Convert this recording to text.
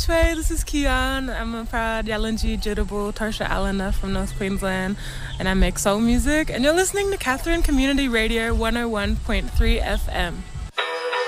Faye. This is Kian. I'm a proud Yalanji Jitterbull Tarsha Allena from North Queensland, and I make soul music. And you're listening to Catherine Community Radio 101.3 FM.